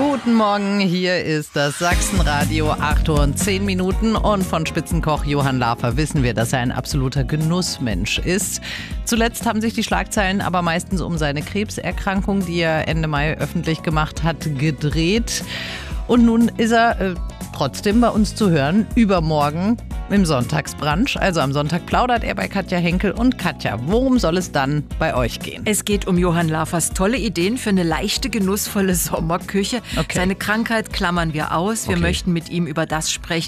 Guten Morgen, hier ist das Sachsenradio, 8:10 Uhr und von Spitzenkoch Johann Lafer wissen wir, dass er ein absoluter Genussmensch ist. Zuletzt haben sich die Schlagzeilen aber meistens um seine Krebserkrankung, die er Ende Mai öffentlich gemacht hat, gedreht. Und nun ist er trotzdem bei uns zu hören, übermorgen im Sonntagsbrunch. Also am Sonntag plaudert er bei Katja Henkel. Und Katja, worum soll es dann bei euch gehen? Es geht um Johann Lafers tolle Ideen für eine leichte, genussvolle Sommerküche. Okay. Seine Krankheit klammern wir aus. Wir Okay. möchten mit ihm über das sprechen,